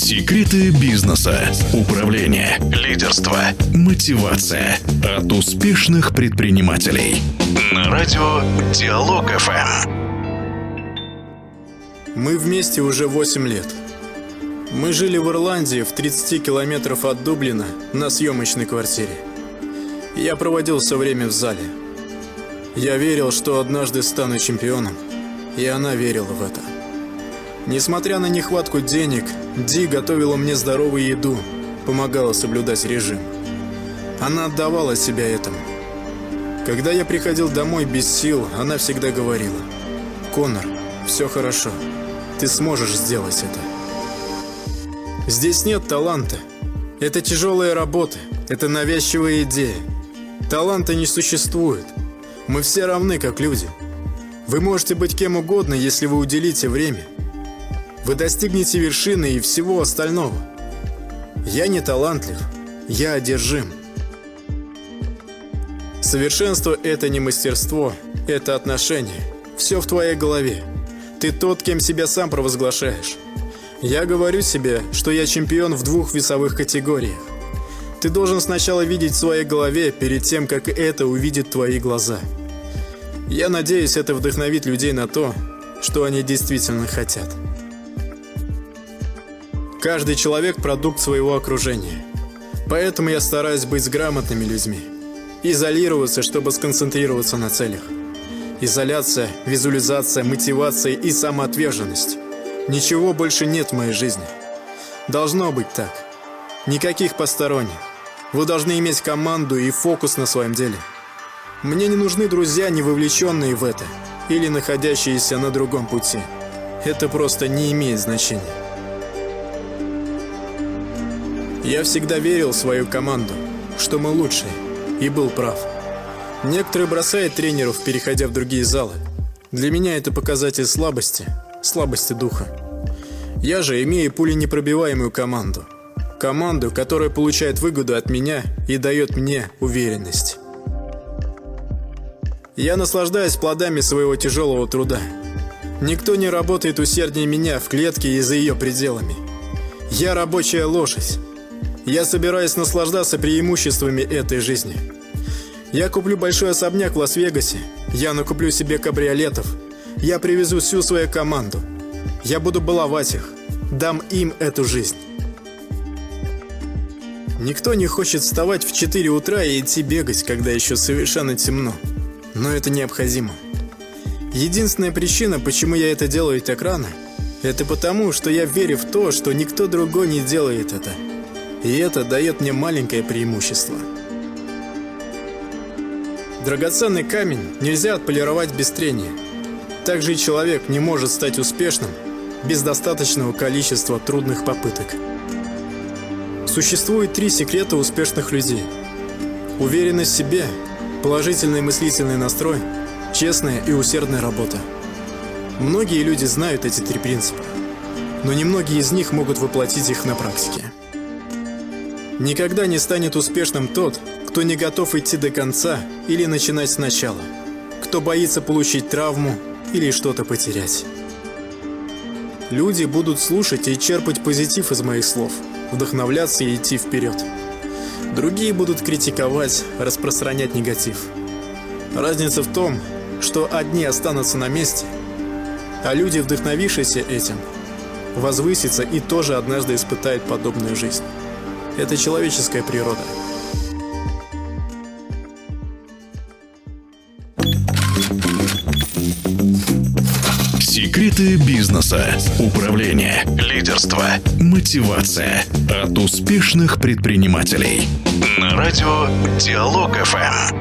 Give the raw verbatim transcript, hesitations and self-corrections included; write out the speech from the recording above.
Секреты бизнеса, управления, лидерства, мотивация от успешных предпринимателей. На радио Диалог эф эм. Мы вместе уже восемь лет. Мы жили в Ирландии в тридцати километрах от Дублина на съемочной квартире. Я проводил все время в зале. Я верил, что однажды стану чемпионом, и она верила в это. Несмотря на нехватку денег, Ди готовила мне здоровую еду, помогала соблюдать режим. Она отдавала себя этому. Когда я приходил домой без сил, она всегда говорила: «Конор, все хорошо, ты сможешь сделать это». Здесь нет таланта. Это тяжелая работа, это навязчивая идея. Таланта не существует. Мы все равны, как люди. Вы можете быть кем угодно, если вы уделите время. Вы достигнете вершины и всего остального. Я не талантлив, я одержим. Совершенство – это не мастерство, это отношение. Все в твоей голове. Ты тот, кем себя сам провозглашаешь. Я говорю себе, что я чемпион в двух весовых категориях. Ты должен сначала видеть в своей голове, перед тем, как это увидят твои глаза. Я надеюсь, это вдохновит людей на то, что они действительно хотят. Каждый человек – продукт своего окружения. Поэтому я стараюсь быть с грамотными людьми. Изолироваться, чтобы сконцентрироваться на целях. Изоляция, визуализация, мотивация и самоотверженность. Ничего больше нет в моей жизни. Должно быть так. Никаких посторонних. Вы должны иметь команду и фокус на своем деле. Мне не нужны друзья, не вовлеченные в это, или находящиеся на другом пути. Это просто не имеет значения. Я всегда верил в свою команду, что мы лучшие, и был прав. Некоторые бросают тренеров, переходя в другие залы. Для меня это показатель слабости, слабости духа. Я же имею пуленепробиваемую команду. Команду, которая получает выгоду от меня и дает мне уверенность. Я наслаждаюсь плодами своего тяжелого труда. Никто не работает усерднее меня в клетке и за ее пределами. Я рабочая лошадь. Я собираюсь наслаждаться преимуществами этой жизни. Я куплю большой особняк в Лас-Вегасе. Я накуплю себе кабриолетов. Я привезу всю свою команду. Я буду баловать их. Дам им эту жизнь. Никто не хочет вставать в четыре утра и идти бегать, когда еще совершенно темно. Но это необходимо. Единственная причина, почему я это делаю так рано, это потому, что я верю в то, что никто другой не делает это. И это дает мне маленькое преимущество. Драгоценный камень нельзя отполировать без трения. Также и человек не может стать успешным без достаточного количества трудных попыток. Существует три секрета успешных людей. Уверенность в себе, положительный мыслительный настрой, честная и усердная работа. Многие люди знают эти три принципа, но немногие из них могут воплотить их на практике. Никогда не станет успешным тот, кто не готов идти до конца или начинать сначала, кто боится получить травму или что-то потерять. Люди будут слушать и черпать позитив из моих слов, вдохновляться и идти вперед. Другие будут критиковать, распространять негатив. Разница в том, что одни останутся на месте, а люди, вдохновившиеся этим, возвысятся и тоже однажды испытают подобную жизнь. Это человеческая природа. Секреты бизнеса, управления, лидерства, мотивация от успешных предпринимателей. На радио Диалог эф эм.